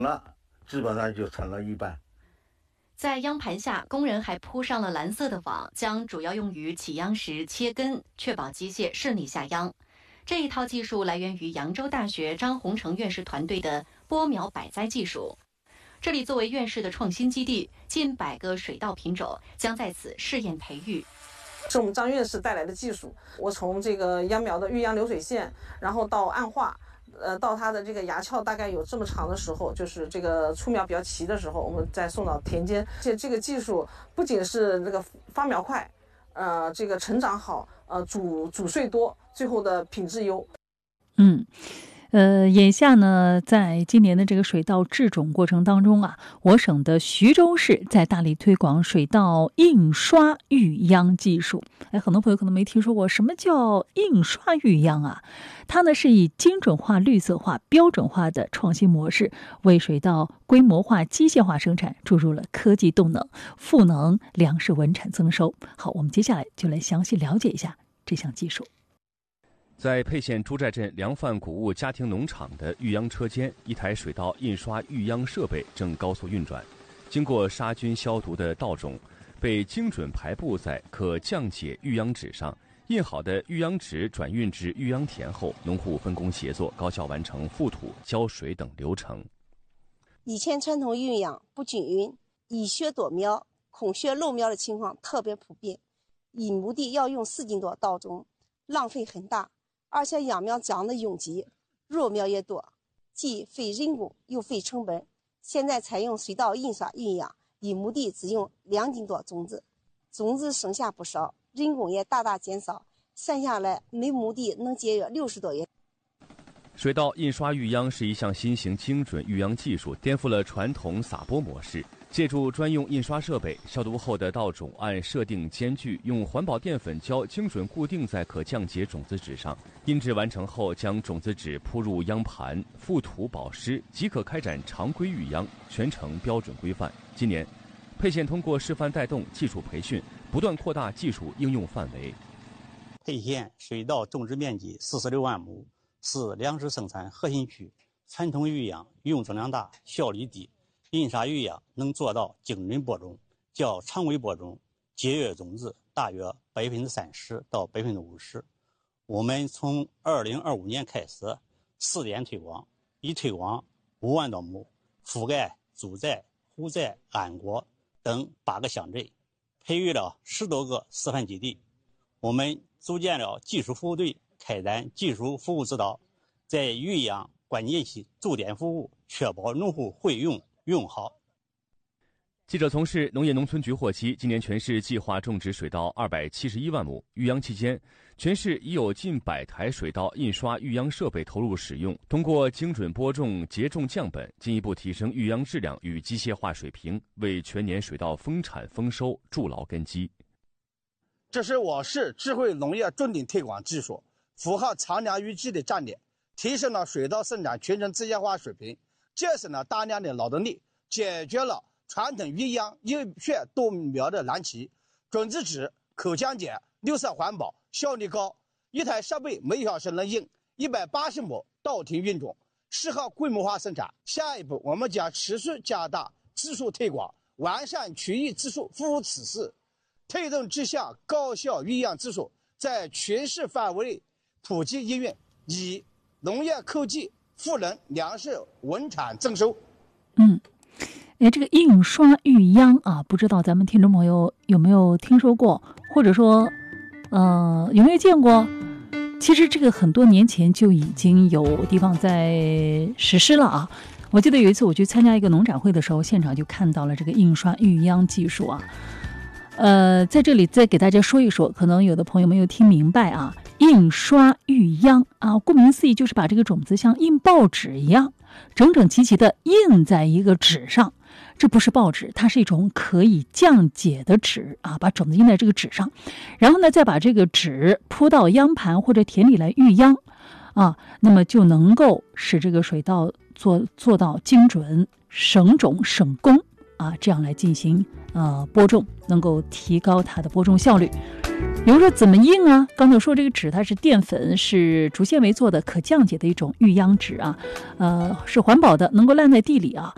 了，基本上就成了一半。 在秧盘下，工人还铺上了蓝色的网，将主要用于起秧时切根，确保机械顺利下秧。这一套技术来源于扬州大学张洪成院士团队的播苗百栽技术。这里作为院士的创新基地，近100个水稻品种将在此试验培育。 是我们张院士带来的技术，我从这个秧苗的育秧流水线，然后到暗化。到它的这个芽鞘大概有这么长的时候，就是这个出苗比较齐的时候，我们再送到田间。而且这个技术不仅是这个发苗快，这个成长好，主穗多，最后的品质优。 眼下呢，在今年的这个水稻制种过程当中啊，我省的徐州市在大力推广水稻印刷育秧技术。很多朋友可能没听说过什么叫印刷育秧啊？它呢是以精准化、绿色化、标准化的创新模式，为水稻规模化、机械化生产注入了科技动能，赋能粮食稳产增收。好，我们接下来就来详细了解一下这项技术。 在沛县朱寨镇粮贩谷物家庭农场的育秧车间，一台水稻印刷育秧设备正高速运转。经过杀菌消毒的稻种被精准排布在可降解育秧纸上，印好的育秧纸转运至育秧田后，农户分工协作，高效完成覆土、浇水等流程。 以前传统育秧不均匀，以穴夺苗、空穴漏苗的情况特别普遍，一亩地要用4斤多稻种，浪费很大。而且秧苗长得拥挤，弱苗也多，既费人工又费成本。现在采用水稻印刷育秧，一亩地只用2斤多种子，种子剩下不少，人工也大大减少，算下来每亩地能节约60多元。 水稻印刷育秧是一项新型精准育秧技术，颠覆了传统撒播模式。借助专用印刷设备，消毒后的稻种按设定间距，用环保淀粉胶精准固定在可降解种子纸上。印制完成后，将种子纸铺入秧盘，覆土保湿，即可开展常规育秧，全程标准规范。今年，沛县通过示范带动、技术培训，不断扩大技术应用范围。 沛县水稻种植面积46万亩，是粮食生产核心区。传统育秧用种量大，效率低。印刷育秧能做到精准播种，较常规播种节约种子大约30%到50%。我们从2025年开始试点推广，已推广5万多亩，覆盖朱寨、胡寨、安国等8个乡镇，培育了10多个示范基地。我们组建了技术服务队，开展技术服务指导，在育秧关键期驻点服务，确保农户会用好。 记者从市农业农村局获悉，今年全市计划种植水稻271万亩。育秧期间，全市已有近100台水稻印刷育秧设备投入使用，通过精准播种、节种降本，进一步提升育秧质量与机械化水平，为全年水稻丰产丰收筑牢根基。 这是我市智慧农业重点推广技术，符合长粮预计的战略，提升了水稻生产全程机械化水平，节省了大量的劳动力，解决了传统育秧一穴多苗的难题。种子纸可降解、绿色环保、效率高，一台设备每小时能印180亩稻田运种，适合规模化生产。下一步，我们将持续加大技术推广，完善区域技术服务体系，推动这项高效育秧技术在全市范围普及应用，以农业科技赋能粮食稳产增收。 这个印刷育秧啊，不知道咱们听众朋友有没有听说过，或者说有没有见过？其实这个很多年前就已经有地方在实施了啊。我记得有一次我去参加一个农展会的时候，现场就看到了这个印刷育秧技术啊。在这里再给大家说一说，可能有的朋友没有听明白啊。印刷育秧啊，顾名思义就是把这个种子像印报纸一样，整整齐齐的印在一个纸上。这不是报纸，它是一种可以降解的纸啊，把种子印在这个纸上，然后呢，再把这个纸铺到秧盘或者田里来育秧啊，那么就能够使这个水稻做到精准、省种、省工啊，这样来进行播种，能够提高它的播种效率。比如说怎么印啊？刚才说这个纸它是淀粉，是竹纤维做的，可降解的一种育秧纸啊，是环保的，能够烂在地里啊。